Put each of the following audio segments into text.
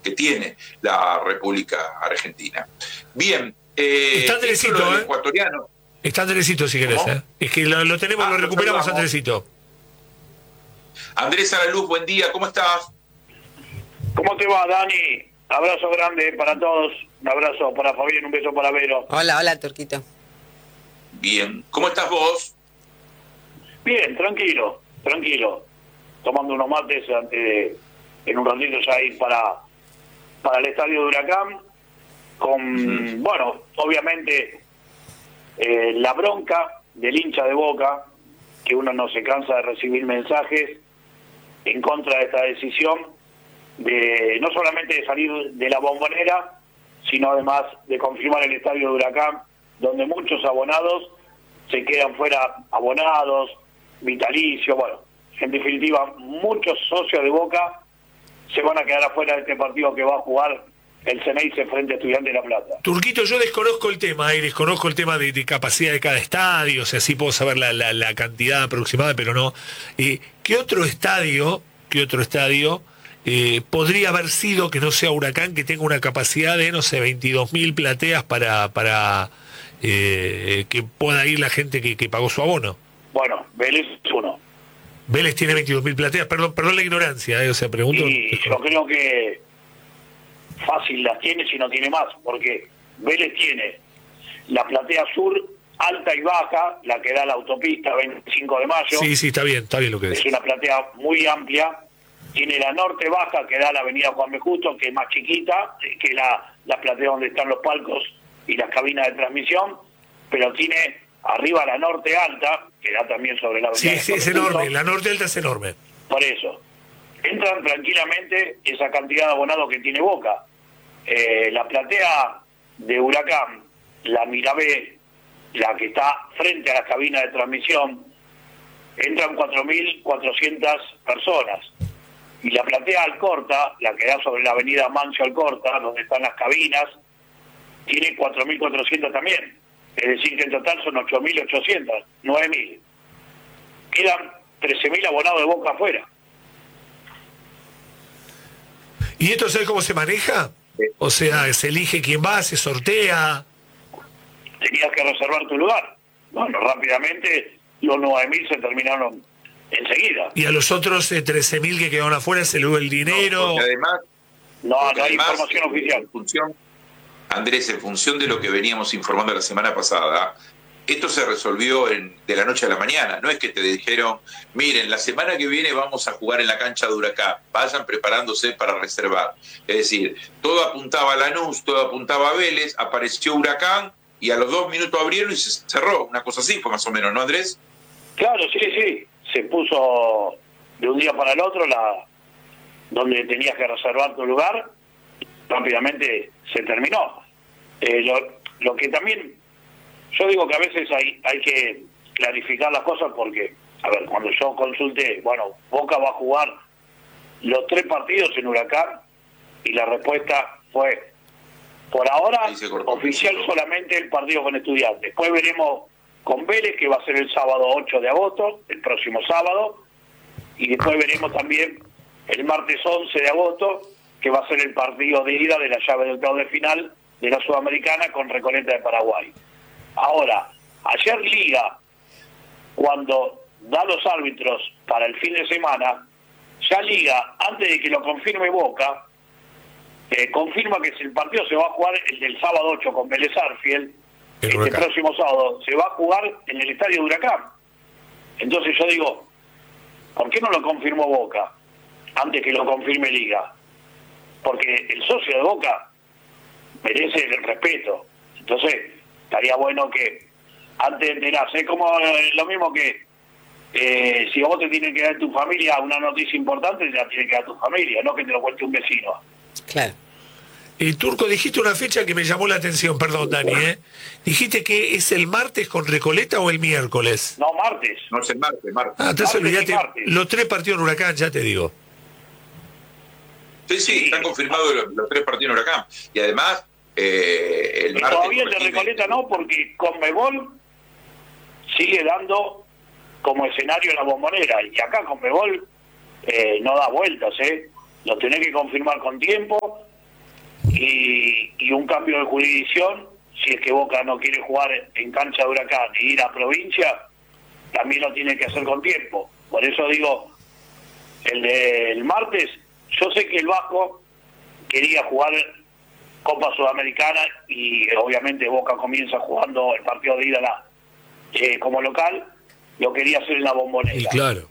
que tiene la República Argentina. Bien, está Andresito, ecuatoriano. Está Andresito, si querés. Es que lo tenemos, lo recuperamos, Andresito. Andrés Araluz, buen día, ¿cómo estás? ¿Cómo te va, Dani? Abrazo grande para todos, un abrazo para Fabián, un beso para Vero. Hola, Turquito. Bien, ¿cómo estás vos? Bien, tranquilo, tomando unos mates en un ratito ya ir para el estadio de Huracán, con, bueno, obviamente la bronca del hincha de Boca, que uno no se cansa de recibir mensajes en contra de esta decisión, de no solamente de salir de la Bombonera, sino además de confirmar el estadio de Huracán, donde muchos abonados se quedan fuera, abonados, vitalicios, bueno, en definitiva, muchos socios de Boca se van a quedar afuera de este partido que va a jugar el Ceneice frente a Estudiantes de La Plata. Turquito, yo desconozco el tema, desconozco el tema de capacidad de cada estadio, o sea, sí puedo saber la cantidad aproximada, pero no. ¿Qué otro estadio podría haber sido que no sea Huracán, que tenga una capacidad de, no sé, 22.000 plateas para que pueda ir la gente que pagó su abono? Bueno, Vélez es uno. Vélez tiene 22.000 plateas, perdón la ignorancia, o sea, pregunto. Y yo creo que fácil las tiene si no tiene más, porque Vélez tiene la platea sur alta y baja, la que da la autopista 25 de mayo. Sí, está bien lo que es una platea muy amplia. Tiene la norte baja, que da la avenida Juan B. Justo, que es más chiquita que la platea donde están los palcos y las cabinas de transmisión, pero tiene arriba la norte alta, que da también sobre la avenida. Sí, es enorme, la norte alta es enorme. Por eso, entran tranquilamente esa cantidad de abonados que tiene Boca. La platea de Huracán, la Mirabé, la que está frente a la cabina de transmisión, entran 4.400 personas. Y la platea Alcorta, la que da sobre la avenida Mancio Alcorta, donde están las cabinas, tiene 4.400 también. Es decir, que en total son 8.800, 9.000. Quedan 13.000 abonados de Boca afuera. ¿Y esto sabes cómo se maneja? O sea, ¿se elige quién va? ¿Se sortea? Tenías que reservar tu lugar. Bueno, rápidamente los 9.000 se terminaron enseguida. ¿Y a los otros 13.000 que quedaron afuera se le dio el dinero? No, además, no hay información oficial. Andrés, en función de lo que veníamos informando la semana pasada, esto se resolvió de la noche a la mañana. No es que te dijeron, miren, la semana que viene vamos a jugar en la cancha de Huracán, vayan preparándose para reservar. Es decir, todo apuntaba a Lanús, todo apuntaba a Vélez, apareció Huracán y a los 2 minutos abrieron y se cerró. Una cosa así fue más o menos, ¿no, Andrés? Claro, sí. Se puso de un día para el otro donde tenías que reservar tu lugar, rápidamente se terminó. Lo que también, yo digo que a veces hay que clarificar las cosas porque, a ver, cuando yo consulté, bueno, Boca va a jugar los 3 partidos en Huracán y la respuesta fue, por ahora, oficial solamente el partido con Estudiantes. Después veremos con Vélez, que va a ser el sábado 8 de agosto, el próximo sábado, y después veremos también el martes 11 de agosto, que va a ser el partido de ida de la llave del octavo de final de la Sudamericana con Recoleta de Paraguay. Ahora, ayer Liga, cuando da los árbitros para el fin de semana, ya Liga, antes de que lo confirme Boca, confirma que si el partido se va a jugar el del sábado 8 con Vélez Arfield, este próximo sábado se va a jugar en el estadio de Huracán. Entonces yo digo, ¿por qué no lo confirmó Boca antes que lo confirme Liga? Porque el socio de Boca merece el respeto. Entonces estaría bueno que antes de enterarse, es como lo mismo que si a vos te tiene que dar tu familia una noticia importante, te la tiene que dar tu familia, no que te lo cuente un vecino. Claro. Turco, dijiste una fecha que me llamó la atención, perdón, Dani, ¿Dijiste que es el martes con Recoleta o el miércoles? No, martes. No es el martes. Entonces olvídate, los 3 partidos en Huracán, ya te digo. Sí, están confirmados los 3 partidos en Huracán. Y además, el martes... Todavía el de Recoleta no, porque Conmebol sigue dando como escenario la Bombonera. Y acá Conmebol no da vueltas, Lo tenés que confirmar con tiempo. y un cambio de jurisdicción, si es que Boca no quiere jugar en cancha de Huracán e ir a provincia, también lo tiene que hacer con tiempo. Por eso digo, el del martes, yo sé que el Vasco quería jugar Copa Sudamericana y obviamente Boca comienza jugando el partido de ida como local, lo quería hacer en la Bombonera. Y claro.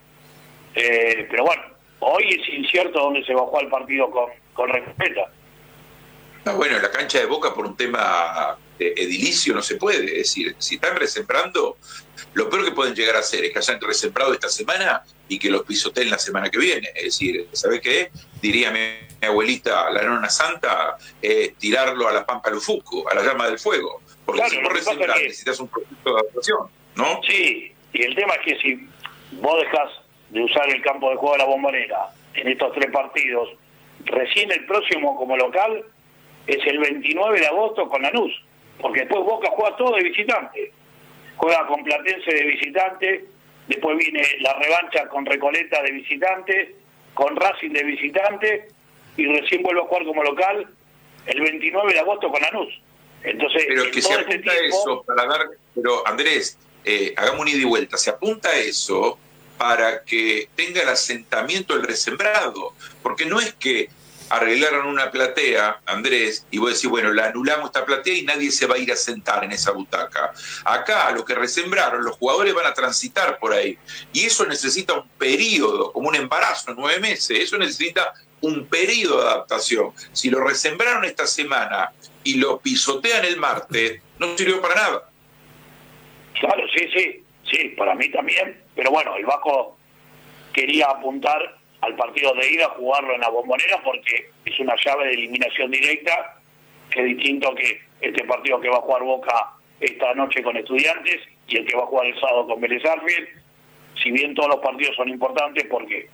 Pero bueno, hoy es incierto dónde se va a jugar el partido con Recoleta. Bueno, en la cancha de Boca por un tema edilicio no se puede. Es decir, si están resembrando, lo peor que pueden llegar a hacer es que hayan resembrado esta semana y que los pisoteen la semana que viene. Es decir, ¿sabés qué? Diría mi abuelita, la nona santa, tirarlo a la Pampa Lufuco, a la llama del fuego. Porque claro, si vos resembrar necesitas un proceso de adaptación, ¿no? Sí, y el tema es que si vos dejás de usar el campo de juego de la Bombonera en estos 3 partidos, recién el próximo como local es el 29 de agosto con Lanús, porque después Boca juega todo de visitante, juega con Platense de visitante, después viene la revancha con Recoleta de visitante, con Racing de visitante, y recién vuelve a jugar como local el 29 de agosto con Lanús. Entonces, pero que se apunta a eso para dar, pero Andrés, hagamos un ida y vuelta, se apunta a eso para que tenga el asentamiento el resembrado, porque no es que arreglaron una platea, Andrés, y vos decís, bueno, la anulamos esta platea y nadie se va a ir a sentar en esa butaca. Acá, lo que resembraron, los jugadores van a transitar por ahí. Y eso necesita un periodo, como un embarazo, 9 meses. Eso necesita un periodo de adaptación. Si lo resembraron esta semana y lo pisotean el martes, no sirvió para nada. Claro, sí, para mí también. Pero bueno, el Vasco quería apuntar al partido de ida, jugarlo en la Bombonera, porque es una llave de eliminación directa, que es distinto que este partido que va a jugar Boca esta noche con Estudiantes y el que va a jugar el sábado con Vélez Sarsfield. Si bien todos los partidos son importantes porque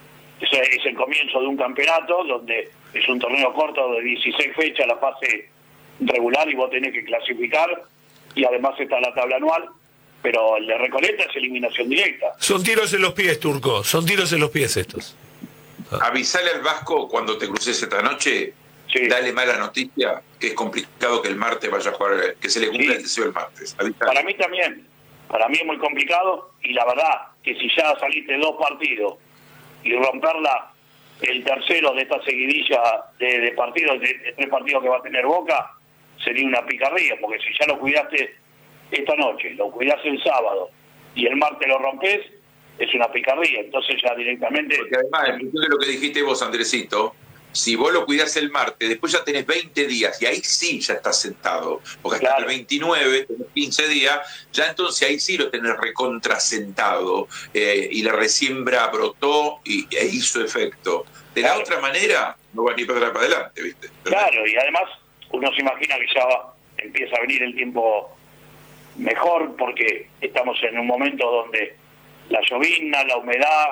es el comienzo de un campeonato, donde es un torneo corto de 16 fechas, la fase regular, y vos tenés que clasificar, y además está la tabla anual. Pero el de Recoleta es eliminación directa. Son tiros en los pies, Turco. Son tiros en los pies estos. Avisale al Vasco cuando te cruces esta noche. Sí. Dale mala noticia, que es complicado que el martes vaya a jugar, que se le cumpla el deseo el martes. Avisale. Para mí también. Para mí es muy complicado. Y la verdad que si ya saliste 2 partidos y romperla el tercero de esta seguidilla de partidos, de 3 partidos que va a tener Boca, sería una picardía. Porque si ya lo cuidaste esta noche, lo cuidás el sábado y el martes lo rompés, es una picardía. Entonces ya directamente... Porque además, en función de lo que dijiste vos, Andresito, si vos lo cuidás el martes, después ya tenés 20 días y ahí sí ya estás sentado. Porque hasta el 29, tenés 15 días, ya entonces ahí sí lo tenés recontrasentado y la resiembra brotó e hizo efecto. De la otra manera, no va ni para atrás para adelante, ¿viste? Claro, y además uno se imagina que ya empieza a venir el tiempo mejor, porque estamos en un momento donde la llovizna, la humedad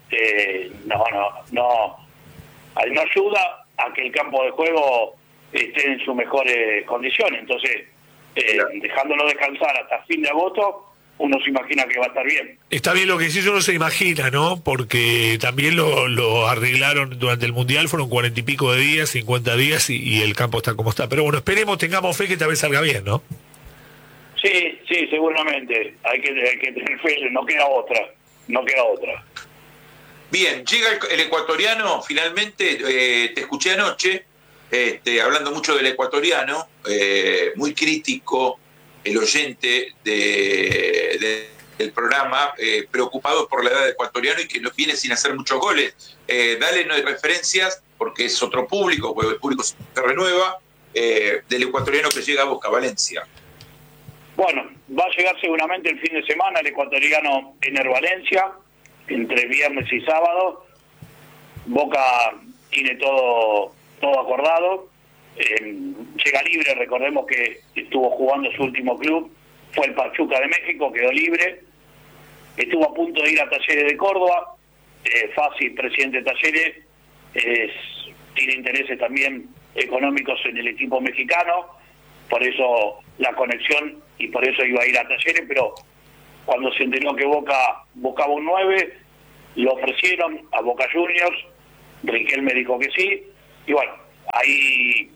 no ayuda a que el campo de juego esté en sus mejores condiciones. Entonces, dejándolo descansar hasta fin de agosto, uno se imagina que va a estar bien. Está bien lo que decís, uno se imagina, ¿no? Porque también lo arreglaron durante el Mundial, fueron 40 y pico de días, 50 días, y el campo está como está. Pero bueno, esperemos, tengamos fe que tal vez salga bien, ¿no? Sí, seguramente. Hay que tener fe, no queda otra. Bien, llega el ecuatoriano, finalmente, te escuché anoche, hablando mucho del ecuatoriano, muy crítico el oyente del programa, preocupado por la edad del ecuatoriano y que no viene sin hacer muchos goles. Dale no hay referencias, porque es otro público, porque el público se renueva, del ecuatoriano que llega a Boca, Valencia. Bueno, va a llegar seguramente el fin de semana el ecuatoriano Ener Valencia, entre viernes y sábado. Boca tiene todo acordado. Llega libre, recordemos que estuvo jugando su último club, fue el Pachuca de México, quedó libre. Estuvo a punto de ir a Talleres de Córdoba. Fácil, presidente de Talleres, tiene intereses también económicos en el equipo mexicano, por eso la conexión, y por eso iba a ir a Talleres, pero cuando se enteró que Boca buscaba un 9, lo ofrecieron a Boca Juniors, Riquelme dijo que sí, y bueno, ahí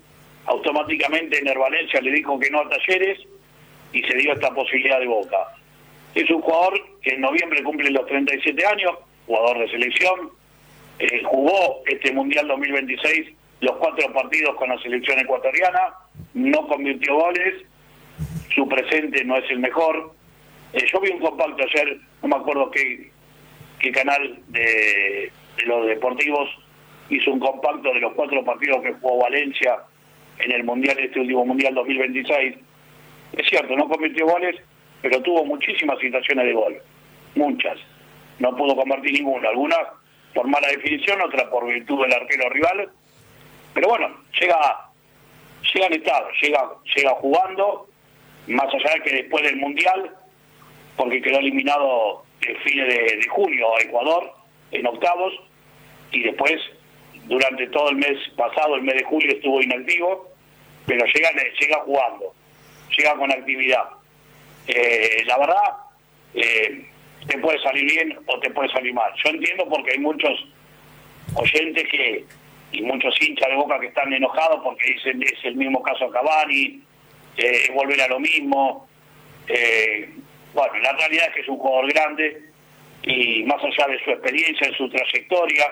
automáticamente Ener Valencia le dijo que no a Talleres y se dio esta posibilidad de Boca. Es un jugador que en noviembre cumple los 37 años, jugador de selección, jugó este Mundial 2026 los 4 partidos con la selección ecuatoriana, no convirtió goles, su presente no es el mejor. Yo vi un compacto ayer, no me acuerdo qué canal de los deportivos hizo un compacto de los 4 partidos que jugó Valencia en el Mundial, este último Mundial 2026. Es cierto, no convirtió goles, pero tuvo muchísimas situaciones de gol, muchas. No pudo convertir ninguna, algunas por mala definición, otras por virtud del arquero rival. Pero bueno, llega en estado, llega jugando, más allá de que después del Mundial, porque quedó eliminado el fin de junio a Ecuador en octavos, y después durante todo el mes pasado, el mes de julio, estuvo inactivo, pero llega jugando, llega con actividad. La verdad, te puede salir bien o te puede salir mal. Yo entiendo porque hay muchos oyentes y muchos hinchas de Boca que están enojados porque dicen es el mismo caso Cavani, volver a lo mismo. Bueno, la realidad es que es un jugador grande y más allá de su experiencia, de su trayectoria,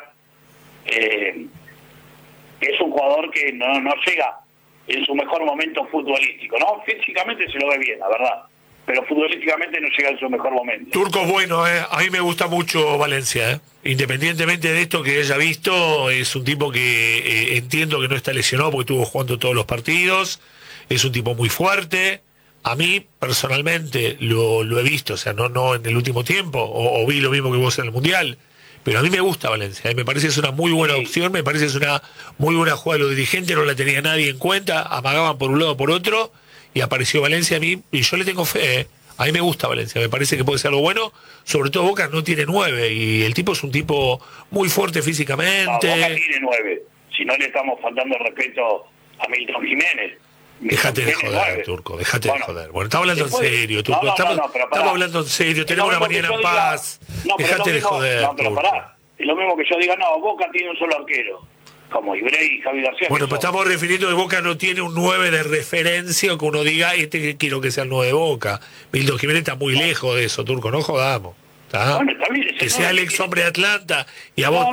es un jugador que no llega en su mejor momento futbolístico, ¿no? Físicamente se lo ve bien, la verdad, pero futbolísticamente no llega en su mejor momento. Turco es bueno, a mí me gusta mucho Valencia, independientemente de esto que haya visto, es un tipo que entiendo que no está lesionado porque estuvo jugando todos los partidos, es un tipo muy fuerte. A mí, personalmente, lo he visto, o sea, no en el último tiempo, o vi lo mismo que vos en el Mundial, pero a mí me gusta Valencia, me parece que es una muy buena opción, me parece que es una muy buena jugada de los dirigentes, no la tenía nadie en cuenta, amagaban por un lado o por otro, y apareció Valencia a mí, y yo le tengo fe, a mí me gusta Valencia, me parece que puede ser algo bueno, sobre todo Boca no tiene 9, y el tipo es un tipo muy fuerte físicamente. No, Boca tiene 9, si no le estamos faltando el respeto a Milton Jiménez. Déjate de joder, Turco, déjate de joder. Bueno, estamos hablando en serio, Turco, estamos hablando en serio, tenemos una mañana en paz, déjate de joder. No, pero pará, es lo mismo que yo diga, no, Boca tiene un solo arquero, como Ibrey y Javi García. Bueno, pues estamos refiriendo que Boca no tiene un 9 de referencia, o que uno diga, quiero que sea el 9 de Boca. Milton Jiménez está muy lejos de eso, Turco, no jodamos. Bueno, está bien, que sea el ex hombre de Atlanta y a vos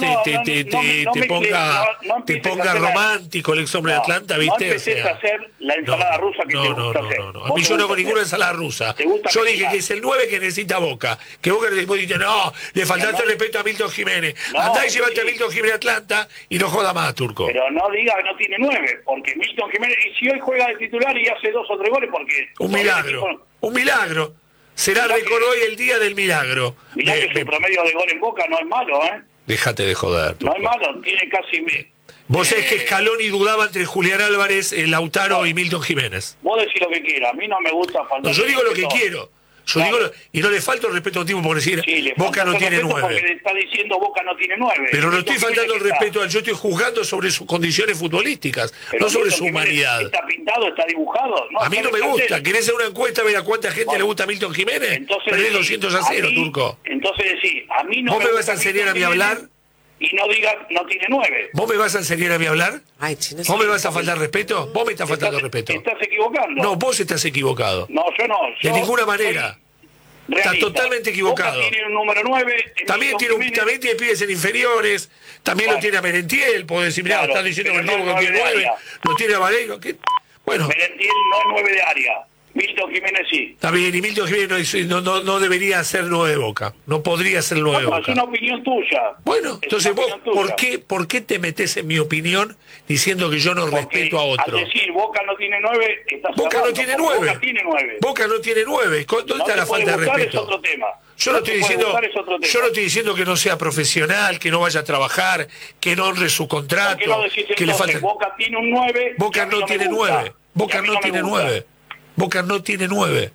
te ponga romántico el ex hombre de Atlanta, ¿viste? No empecés a hacer la ensalada rusa que te gusta hacer. A mí yo no hago ninguna ensalada rusa. Yo dije que es el 9 que necesita Boca. Que Boca después dice, no, le faltaste respeto a Milton Jiménez. Andá y llevate a Milton Jiménez a Atlanta y no joda más, Turco. Pero no diga que no tiene 9, porque Milton Jiménez, y si hoy juega de titular y hace 2 o 3 goles, porque... Un milagro. Será récord hoy el día del milagro. Mirá que su promedio de gol en Boca no es malo, ¿eh? Déjate de joder. No es malo, tiene casi... Vos sabés que Scaloni dudaba entre Julián Álvarez, Lautaro y Milton Jiménez. Vos decís lo que quieras, a mí no me gusta faltar... No, yo digo lo que quiero. Yo digo, y no le falta el respeto a un tipo por decir, Boca no tiene 9. Porque le está diciendo Boca no tiene 9. Pero no estoy faltando el respeto, yo estoy juzgando sobre sus condiciones futbolísticas, no sobre su humanidad. ¿Está pintado, está dibujado? A mí no me gusta. ¿Querés hacer una encuesta a ver a cuánta gente le gusta a Milton Jiménez? Perdés 200-0, Turco. Entonces decís, a mí no me gusta. ¿Vos me vas a enseñar a mí a hablar? Y no digas, no tiene 9. ¿Vos me vas a enseñar a mí a hablar? ¿Vos me vas a faltar respeto? Vos me estás faltando respeto. Estás equivocando. No, vos estás equivocado. No, yo no. De ninguna manera. Está totalmente equivocado. Boca tiene un número 9. También tiene pibes en inferiores. También lo tiene a Merentiel. Puedo decir, mirá, estás diciendo que el tipo que tiene 9. Lo tiene a Vareiro. Bueno. Merentiel no es 9 de área. Milton Jiménez sí. Está bien, y Milton Jiménez no debería ser 9 de Boca. No podría ser 9 de Boca. Es una opinión tuya. Bueno, entonces vos, ¿por qué te metés en mi opinión diciendo que yo no respeto a otro? Al decir Boca no tiene 9, estás Boca no tiene 9. Boca tiene 9. Boca no tiene 9. ¿Dónde está la falta de respeto? Es otro tema. Yo no estoy diciendo que no sea profesional, que no vaya a trabajar, que no honre su contrato, que le falte. Boca tiene un 9. Boca no tiene 9. Boca no tiene 9. Boca no tiene 9.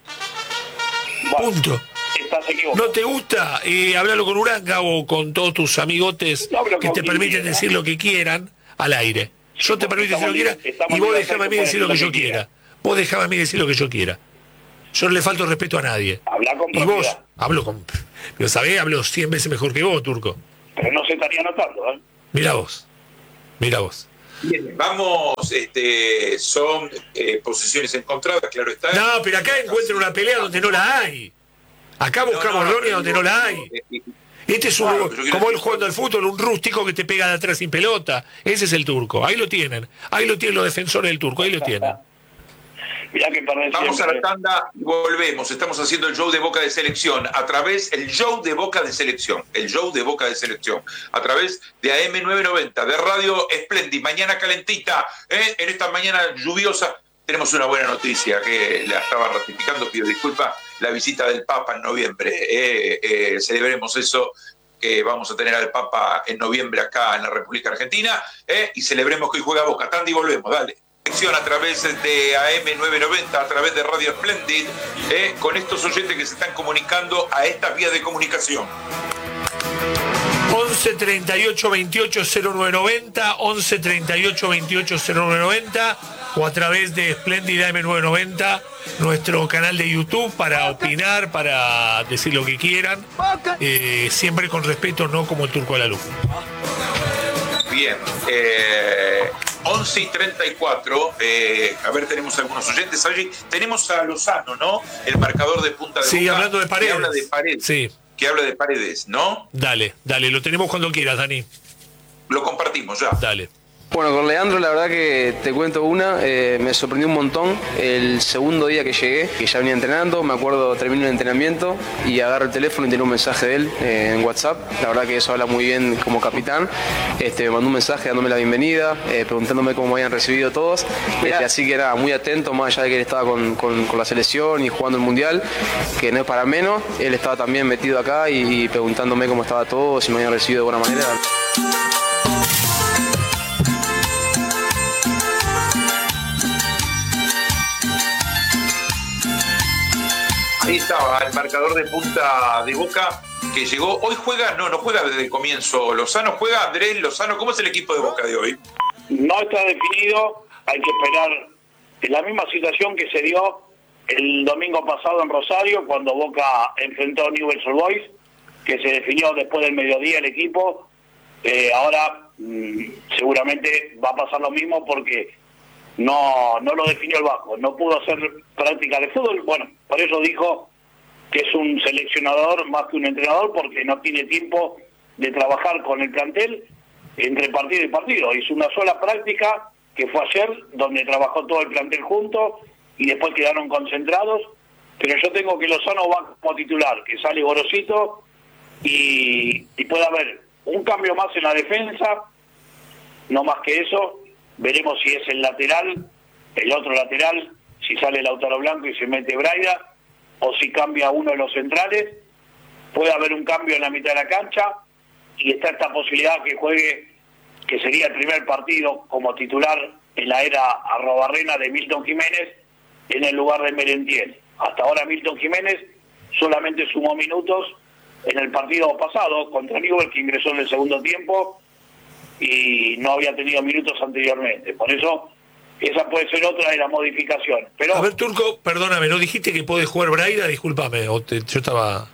Punto. ¿No te gusta? Háblalo con Uranga o con todos tus amigotes que te permiten decir lo que quieran al aire. Yo te permito decir lo que quiera y vos dejame a mí decir lo que yo quiera. Vos dejame a mí decir lo que yo quiera. Yo no le falto respeto a nadie. Habla con y vos, pero sabés, hablo 100 veces mejor que vos, Turco. Pero no se estaría notando, ¿eh? Mirá vos. Bien, vamos, son posiciones encontradas, claro está. No, pero acá encuentran una pelea donde no la hay. Acá buscamos roña donde no la hay. Este es como él jugando al fútbol, un rústico que te pega de atrás sin pelota. Ese es el turco. Ahí lo tienen. Ahí lo tienen los defensores del turco. Ahí lo tienen. Mirá que vamos a la tanda y volvemos. Estamos haciendo el show de Boca de Selección el show de Boca de Selección a través de AM990, de Radio Splendid. Mañana calentita, en esta mañana lluviosa. Tenemos una buena noticia que la estaba ratificando, pido disculpas, la visita del Papa en noviembre. Celebremos eso, que vamos a tener al Papa en noviembre acá en la República Argentina, y celebremos que hoy juega Boca. Tanda y volvemos, dale. A través de AM990, a través de Radio Splendid, con estos oyentes que se están comunicando a estas vías de comunicación. 11 38 28 0990, 11 38 28 0990, o a través de Splendid AM990, nuestro canal de YouTube, para opinar, para decir lo que quieran, siempre con respeto, no como el turco a la luz. Bien, 11 y 34, a ver, tenemos algunos oyentes allí. Tenemos a Lozano, ¿no? El marcador de punta de Sí, Boca, hablando de Paredes. Que habla de Paredes, sí. Que habla de Paredes, ¿no? Dale, lo tenemos cuando quieras, Dani. Lo compartimos ya. Dale. Bueno, con Leandro la verdad que te cuento me sorprendió un montón el segundo día que llegué, que ya venía entrenando, me acuerdo, terminé el entrenamiento y agarro el teléfono y tengo un mensaje de él en WhatsApp. La verdad que eso habla muy bien como capitán. Me mandó un mensaje dándome la bienvenida, preguntándome cómo me habían recibido todos, así que era muy atento, más allá de que él estaba con la selección y jugando el Mundial, que no es para menos. Él estaba también metido acá y preguntándome cómo estaba todo, si me habían recibido de buena manera. Ahí estaba el marcador de punta de Boca que llegó. Hoy juega, no juega desde el comienzo Lozano, juega Andrés Lozano. ¿Cómo es el equipo de Boca de hoy? No está definido, hay que esperar. En la misma situación que se dio el domingo pasado en Rosario, cuando Boca enfrentó a Newell's Old Boys, que se definió después del mediodía el equipo. Ahora seguramente va a pasar lo mismo porque no lo definió el Vasco, no pudo hacer práctica de fútbol. Bueno, por eso dijo que es un seleccionador más que un entrenador, porque no tiene tiempo de trabajar con el plantel entre partido y partido. Hizo una sola práctica, que fue ayer, donde trabajó todo el plantel junto y después quedaron concentrados. Pero yo tengo que Lozano va como titular, que sale Gorosito y puede haber un cambio más en la defensa, no más que eso. Veremos si es el lateral, el otro lateral, si sale Lautaro Blanco y se mete Braida, o si cambia uno de los centrales. Puede haber un cambio en la mitad de la cancha, y está esta posibilidad que juegue, que sería el primer partido como titular en la era arrobarrena de Milton Jiménez, en el lugar de Merentiel. Hasta ahora Milton Jiménez solamente sumó minutos en el partido pasado contra Newell's, que ingresó en el segundo tiempo, y no había tenido minutos anteriormente. Por eso esa puede ser otra de las modificaciones. Pero a ver, Turco, perdóname, ¿no dijiste que puede jugar Braida? Discúlpame, yo estaba...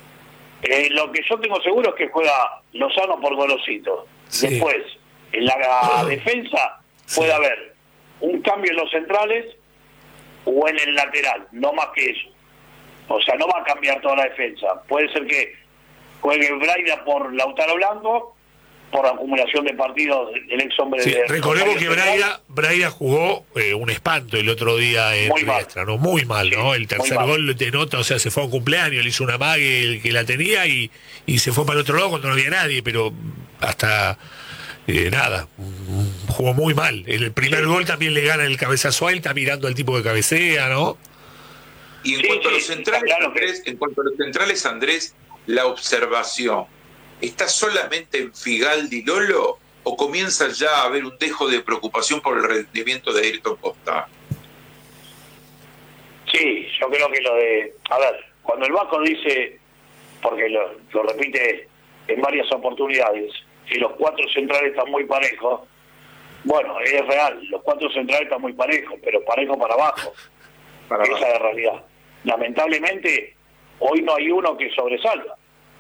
lo que yo tengo seguro es que juega Lozano por Gorosito. Sí. Después, en la defensa puede haber un cambio en los centrales o en el lateral, no más que eso. O sea, no va a cambiar toda la defensa. Puede ser que juegue Braida por Lautaro Blanco, por acumulación de partidos del ex hombre sí, de... Recordemos que Braida jugó un espanto el otro día en Riestra, ¿no? Muy mal, ¿no? El tercer gol de nota, o sea, se fue a un cumpleaños, le hizo una mague el que la tenía y se fue para el otro lado cuando no había nadie, pero hasta nada, jugó muy mal. El primer gol también le gana el cabezazo a él, está mirando al tipo que cabecea, ¿no? Y en cuanto a los centrales, claro, Andrés, Andrés, la observación, ¿está solamente en Figaldi Lolo o comienza ya a haber un dejo de preocupación por el rendimiento de Ayrton Costa? Sí, yo creo que lo de... A ver, cuando el Vasco dice, porque lo repite en varias oportunidades, que los cuatro centrales están muy parejos, bueno, es real, los cuatro centrales están muy parejos, pero parejo para abajo. Esa es la realidad. Lamentablemente, hoy no hay uno que sobresalga,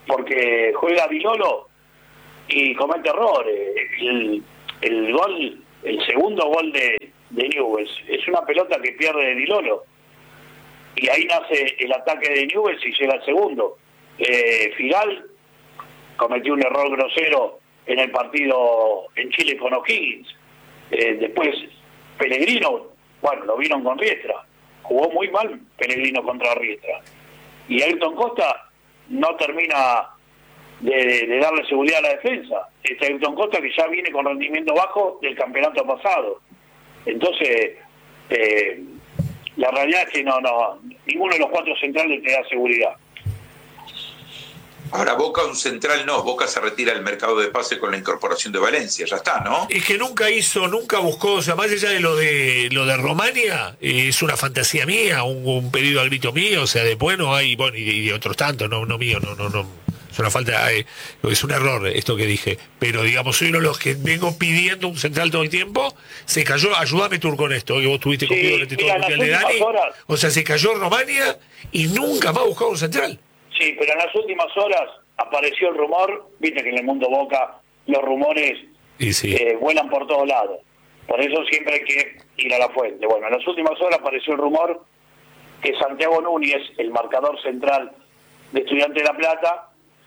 porque juega Di Lolo y comete errores. El gol el segundo gol de Newell's es una pelota que pierde de Di Lolo. Y ahí nace el ataque de Newell's y llega el segundo. Figal cometió un error grosero en el partido en Chile con O'Higgins. Después Pellegrino, bueno, lo vieron con Riestra. Jugó muy mal Pellegrino contra Riestra. Y Ayrton Costa no termina de darle seguridad a la defensa. Este Ayrton Costa que ya viene con rendimiento bajo del campeonato pasado. Entonces, la realidad es que ninguno de los cuatro centrales te da seguridad. Ahora Boca, un central no, Boca se retira del mercado de pase con la incorporación de Valencia, ya está, ¿no? Es que nunca buscó, o sea, más allá de lo de Romania, es una fantasía mía, un pedido a grito mío, o sea, después no hay, bueno, y de otros tantos, no mío, no. Es una falta, es un error esto que dije, pero digamos, soy uno de los que vengo pidiendo un central todo el tiempo. Se cayó, ayúdame Turco con esto, que vos tuviste conmigo durante todo el mundial de Dani. O sea, se cayó Romania y nunca más buscó un central. Sí, pero en las últimas horas apareció el rumor, viste que en el mundo Boca los rumores vuelan por todos lados. Por eso siempre hay que ir a la fuente. Bueno, en las últimas horas apareció el rumor que Santiago Núñez, el marcador central de Estudiantes de La Plata,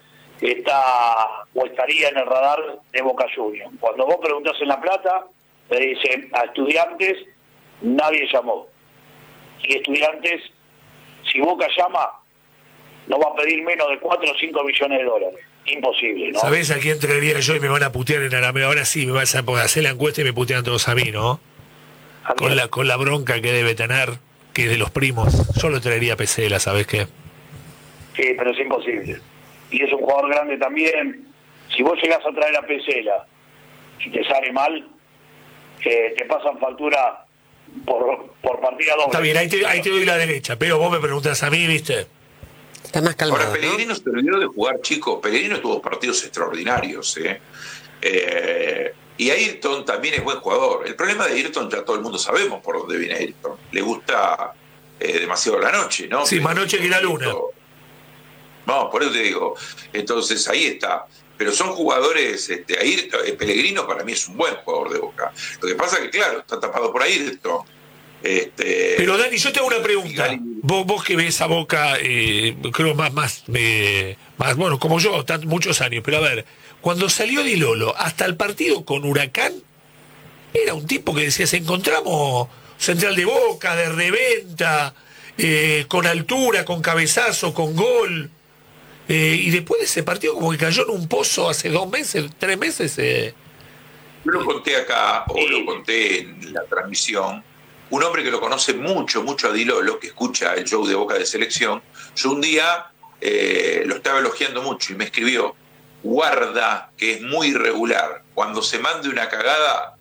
estaría en el radar de Boca Juniors. Cuando vos preguntás en La Plata, te dicen a Estudiantes nadie llamó. Y Estudiantes, si Boca llama, no va a pedir menos de 4 o 5 millones de dólares. Imposible, ¿no? ¿Sabés a quién traería yo y me van a putear en Arameo? Ahora sí, me vas a hacer la encuesta y me putean todos a mí, ¿no? Con la bronca que debe tener, que es de los primos. Solo traería a Pesela, ¿sabés qué? Sí, pero es imposible. Y es un jugador grande también. Si vos llegás a traer a Pesela y te sale mal, te pasan factura por partida doble. Está bien, ahí te doy la derecha, pero vos me preguntas a mí, ¿viste? Está más calmado. Ahora, Pellegrino se olvidó de jugar, chicos. Pellegrino tuvo partidos extraordinarios, y Ayrton también es buen jugador. El problema de Ayrton ya todo el mundo sabemos por dónde viene Ayrton. Le gusta demasiado la noche, ¿no? Sí, más noche que la luna. No, por eso te digo. Entonces ahí está. Pero son jugadores, Pellegrino para mí es un buen jugador de Boca. Lo que pasa es que, claro, está tapado por Ayrton. Pero Dani, yo te hago una pregunta. Vos que ves a Boca, creo más bueno, como yo, muchos años, pero a ver, cuando salió Di Lolo hasta el partido con Huracán, era un tipo que decías, encontramos central de Boca, de reventa, con altura, con cabezazo, con gol, y después de ese partido como que cayó en un pozo hace 2 meses, 3 meses. Yo lo conté acá, o lo conté en la transmisión. Un hombre que lo conoce mucho a Di Lolo, que escucha el show de Boca de Selección, yo un día lo estaba elogiando mucho y me escribió: guarda que es muy irregular, cuando se mande una cagada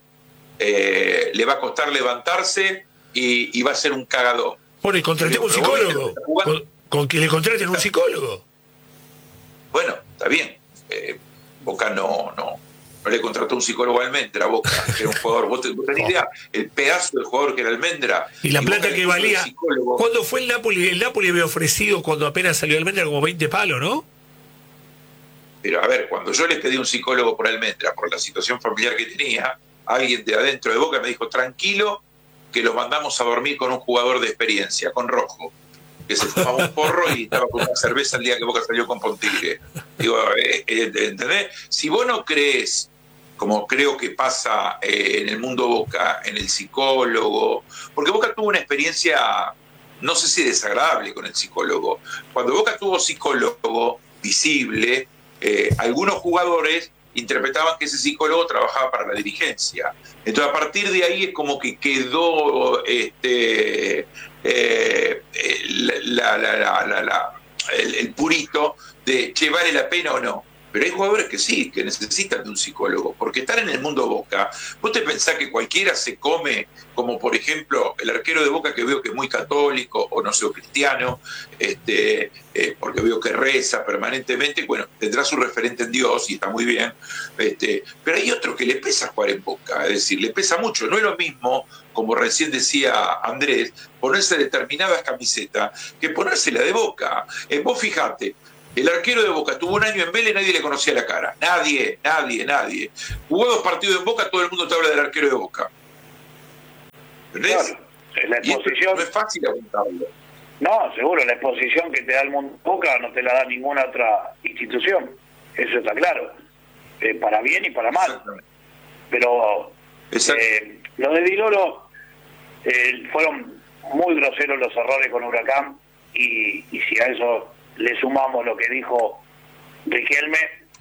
le va a costar levantarse y va a ser un cagadón. Bueno, y contratemos un psicólogo, con que le contraten un psicólogo. Bueno, está bien, Boca no le contrató un psicólogo a Almendra, Boca, que era un jugador, vos tenés idea, el pedazo del jugador que era Almendra. Y la plata que valía. ¿Cuándo fue el Napoli? El Napoli había ofrecido, cuando apenas salió Almendra, como 20 palos, ¿no? Pero a ver, cuando yo les pedí un psicólogo por Almendra, por la situación familiar que tenía, alguien de adentro de Boca me dijo: tranquilo, que los mandamos a dormir con un jugador de experiencia, con Rojo, que se fumaba un porro y estaba con una cerveza el día que Boca salió con Pontigre. Digo, ¿entendés? Si vos no crees, como creo que pasa en el mundo Boca, en el psicólogo, porque Boca tuvo una experiencia, no sé si desagradable con el psicólogo. Cuando Boca tuvo psicólogo visible, algunos jugadores interpretaban que ese psicólogo trabajaba para la dirigencia. Entonces, a partir de ahí es como que quedó el purito de che, ¿vale la pena o no? Pero hay jugadores que sí, que necesitan de un psicólogo, porque estar en el mundo Boca, vos te pensás que cualquiera se come, como por ejemplo el arquero de Boca, que veo que es muy católico, o no sé, o cristiano, porque veo que reza permanentemente, bueno, tendrá su referente en Dios y está muy bien, pero hay otro que le pesa jugar en Boca, es decir, le pesa mucho. No es lo mismo, como recién decía Andrés, ponerse determinadas camisetas que ponerse la de Boca. Vos fijate, El arquero de Boca estuvo un año en Vélez y nadie le conocía la cara. Nadie. Jugó 2 partidos en Boca, todo el mundo te habla del arquero de Boca. ¿Entendés? Claro, la exposición... No es fácil apuntarlo. No, seguro, la exposición que te da el mundo Boca no te la da ninguna otra institución. Eso está claro. Para bien y para mal. Pero lo de Di Loro, fueron muy groseros los errores con Huracán, y si a eso le sumamos lo que dijo Riquelme,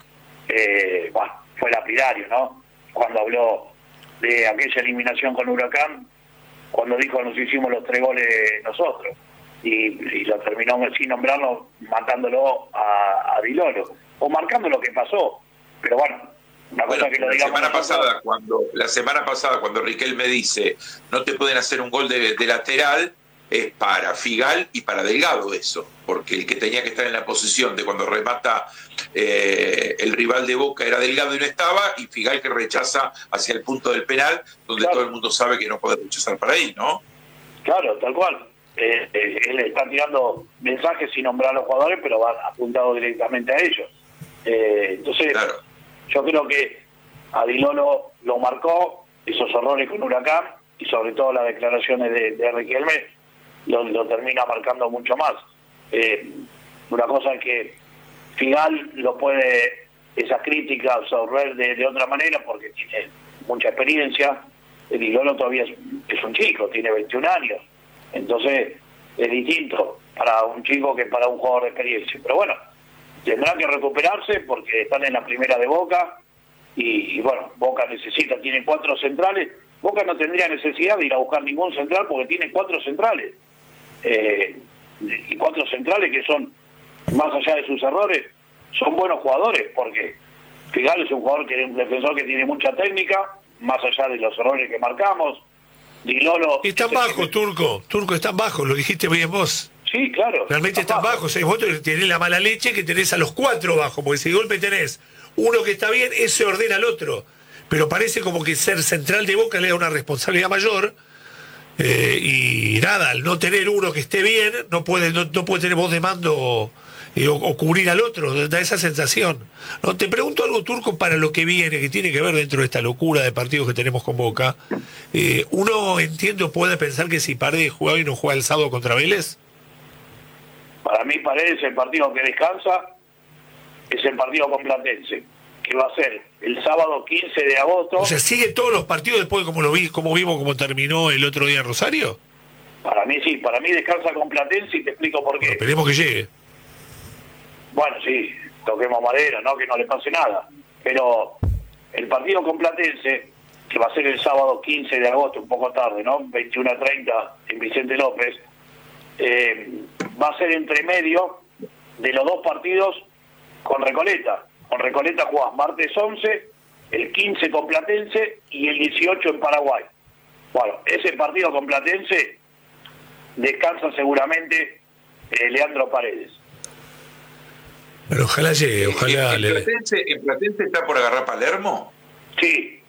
fue lapidario, ¿no? Cuando habló de aquella eliminación con Huracán, cuando dijo nos hicimos los 3 goles nosotros, y lo terminó sin nombrarlo, matándolo a Di Loro, o marcando lo que pasó. Pero bueno, una cosa que lo digamos. La semana pasada, cuando Riquelme dice no te pueden hacer un gol de lateral, es para Figal y para Delgado eso, porque el que tenía que estar en la posición de cuando remata el rival de Boca era Delgado y no estaba, y Figal que rechaza hacia el punto del penal, donde todo el mundo sabe que no puede rechazar para ahí, ¿no? Claro, tal cual. Él está tirando mensajes sin nombrar a los jugadores, pero va apuntado directamente a ellos. Entonces, claro, yo creo que a Di Loro lo marcó, esos errores con Huracán, y sobre todo las declaraciones de Riquelme lo termina marcando mucho más. Una cosa es que Figal lo puede, esas críticas, absorber de otra manera porque tiene mucha experiencia. Di Loro todavía es un chico, tiene 21 años. Entonces es distinto para un chico que para un jugador de experiencia. Pero bueno, tendrán que recuperarse porque están en la primera de Boca y bueno, Boca tiene 4 centrales. Boca no tendría necesidad de ir a buscar ningún central porque tiene 4 centrales. Y 4 centrales que son, más allá de sus errores, son buenos jugadores, porque Figal es un jugador un defensor que tiene mucha técnica, más allá de los errores que marcamos. Di Loro... Están bajos, Turco, están bajos, lo dijiste bien vos. Sí, claro. Realmente están bajos. Vos tenés la mala leche que tenés a los 4 bajos, porque si de golpe tenés uno que está bien, ese ordena al otro. Pero parece como que ser central de Boca le da una responsabilidad mayor. Y nada, al no tener uno que esté bien, no puede tener voz de mando o cubrir al otro, da esa sensación. No, te pregunto algo, Turco, para lo que viene, que tiene que ver dentro de esta locura de partidos que tenemos con Boca. Uno, entiendo, puede pensar que si Paredes juega y no juega el sábado contra Vélez. Para mí Paredes, el partido que descansa es el partido con Platense, que va a ser el sábado 15 de agosto. O sea, ¿sigue todos los partidos después de como vimos cómo terminó el otro día en Rosario? Para mí sí, para mí descansa con Platense y te explico por qué. Bueno, esperemos que llegue. Bueno, sí, toquemos madera, ¿no? Que no le pase nada. Pero el partido con Platense, que va a ser el sábado 15 de agosto, un poco tarde, ¿no? 21:30 en Vicente López, va a ser entre medio de los 2 partidos con Recoleta. Con Recoleta jugás martes 11, el 15 con Platense y el 18 en Paraguay. Bueno, ese partido con Platense descansa seguramente Leandro Paredes. Pero ojalá llegue, ojalá. ¿En Platense está por agarrar Palermo? Sí.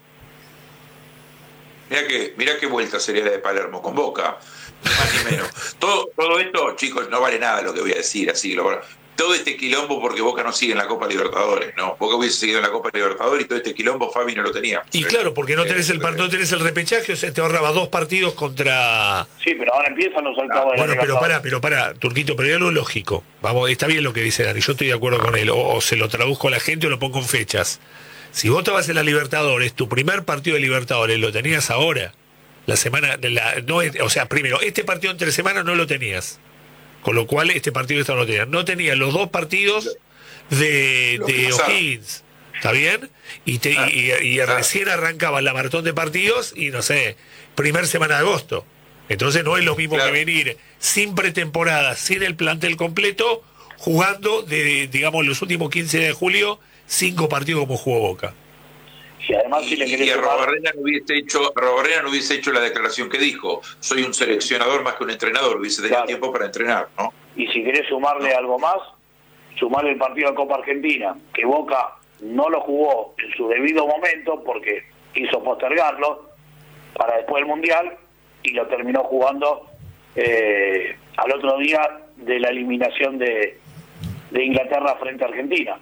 Mirá qué vuelta sería la de Palermo con Boca, ni más ni menos. Todo esto, chicos, no vale nada lo que voy a decir, así todo este quilombo porque Boca no sigue en la Copa Libertadores, ¿no? Boca hubiese seguido en la Copa Libertadores y todo este quilombo Fabi no lo tenía. Y claro, porque no tenés el repechaje, o sea, te ahorraba 2 partidos contra... Sí, pero ahora empiezan los octavos de la Bueno, pero para, Turquito, pero hay algo lógico. Vamos, está bien lo que dice Dani, yo estoy de acuerdo con él, o se lo traduzco a la gente o lo pongo en fechas. Si vos te vas en la Libertadores, tu primer partido de Libertadores lo tenías ahora, la semana, o sea, primero, este partido entre semana no lo tenías. Con lo cual este partido no lo tenía. No tenía los 2 partidos de O'Higgins. ¿Está bien? Y recién arrancaba la maratón de partidos y no sé, primer semana de agosto. Entonces no es lo mismo que venir sin pretemporada, sin el plantel completo, jugando digamos, los últimos 15 de julio, 5 partidos como jugó Boca. Y además si le querés Arrobarrena no hubiese hecho la declaración que dijo, soy un seleccionador más que un entrenador, hubiese tenido tiempo para entrenar, ¿no? Y si querés sumarle algo más, sumarle el partido de Copa Argentina, que Boca no lo jugó en su debido momento porque quiso postergarlo para después del Mundial y lo terminó jugando al otro día de la eliminación de de Inglaterra frente a Argentina.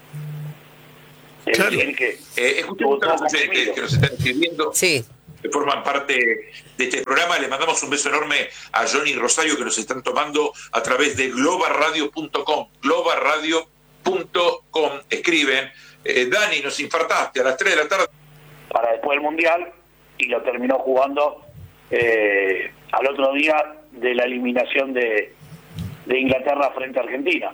Es Claro. decir que Escuchemos a los oyentes que nos están escribiendo. Sí. Que forman parte de este programa. Le mandamos un beso enorme a Johnny y Rosario, que nos están tomando a través de globalradio.com. globalradio.com. Escriben, Dani, nos infartaste a las 3 de la tarde. para después del Mundial, y lo terminó jugando al otro día de la eliminación de Inglaterra frente a Argentina.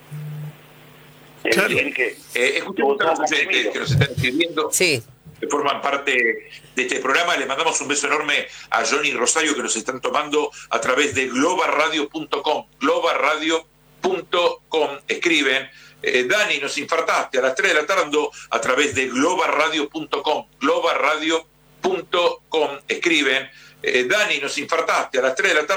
Es Claro. decir que Escuchemos a los oyentes que nos están escribiendo. Sí. Que forman parte de este programa. Le mandamos un beso enorme a Johnny y Rosario, que nos están tomando a través de globalradio.com. globalradio.com. Escriben, Dani, nos infartaste a las 3 de la tarde a través de globalradio.com. globalradio.com. Escriben, Dani, nos infartaste a las 3 de la tarde.